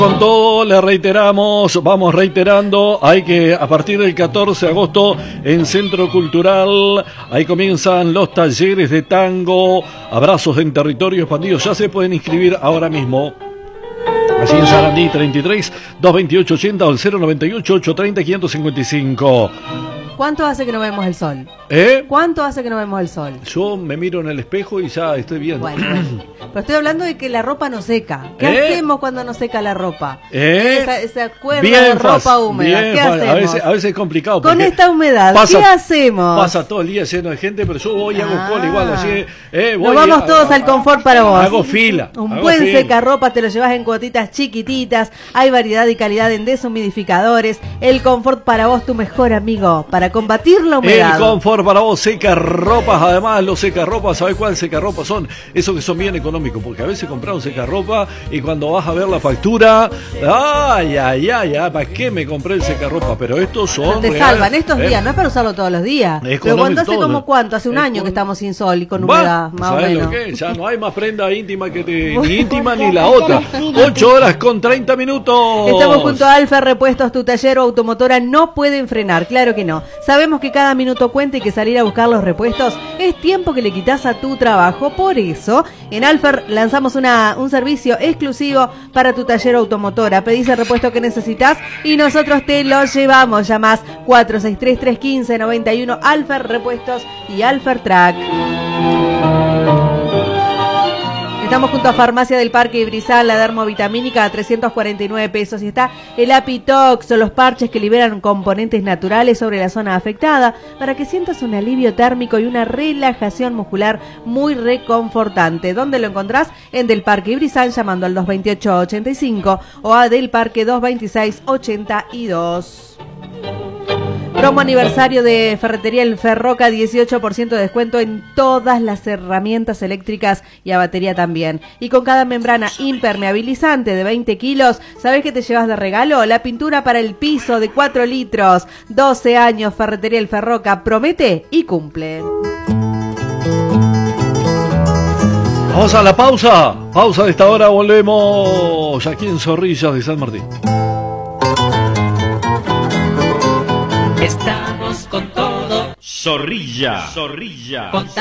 Con todo, le reiteramos, vamos reiterando, hay que a partir del 14 de agosto en Centro Cultural, ahí comienzan los talleres de tango, abrazos en territorio expandido, ya se pueden inscribir ahora mismo. Así en Sarandí 33 228 80 o el 098 830 555. ¿Cuánto hace que no vemos el sol? ¿Cuánto hace que no vemos el sol? Yo me miro en el espejo y ya estoy viendo. Bueno. Pero estoy hablando de que la ropa no seca. ¿Qué hacemos cuando no seca la ropa? Esa cuerda de ropa húmeda. ¿Qué hacemos? A veces es complicado. Con esta humedad, ¿qué hacemos? Pasa todo el día lleno de gente, pero yo voy y hago cola igual. Así, nos vamos todos al confort para vos. Hago fila. Un buen secarropa te lo llevas en cuotitas chiquititas. Hay variedad y calidad en deshumidificadores. El confort para vos, tu mejor amigo, para combatir la humedad. El confort para vos, secarropas. Además, los secarropas, ¿sabés cuáles secarropas son? Esos que son bien económicos, porque a veces compras un secarropa y cuando vas a ver la factura, ay, ¿para qué me compré el secarropa? Pero estos son... Te salvan estos días, no es para usarlo todos los días. Pero cuando hace como cuánto, hace un año que estamos sin sol y con humedad, más o menos. Lo que? Ya no hay más prenda íntima ni íntima ni la otra. 8 horas con 30 minutos. Estamos junto a Alfer Repuestos, tu taller o automotora no pueden frenar, claro que no. Sabemos que cada minuto cuenta y que salir a buscar los repuestos es tiempo que le quitas a tu trabajo. Por eso, en Alfer lanzamos un servicio exclusivo para tu taller o automotora. Pedís el repuesto que necesitas y nosotros te lo llevamos. Llamás 463-315-91 Alfer Repuestos y Alfer Track. Estamos junto a Farmacia del Parque Ibrizal, la dermovitamínica a 349 pesos. Y está el Apitox, los parches que liberan componentes naturales sobre la zona afectada para que sientas un alivio térmico y una relajación muscular muy reconfortante. ¿Dónde lo encontrás? En Del Parque Ibrizal llamando al 228-85 o a Del Parque 226-82. Promo aniversario de Ferretería El Ferroca, 18% de descuento en todas las herramientas eléctricas y a batería también. Y con cada membrana impermeabilizante de 20 kilos, ¿sabés qué te llevas de regalo? La pintura para el piso de 4 litros. 12 años, Ferretería El Ferroca, promete y cumple. Vamos a la pausa. Pausa de esta hora, volvemos aquí en Zorrillas de San Martín. Estamos con todo. Zorrilla.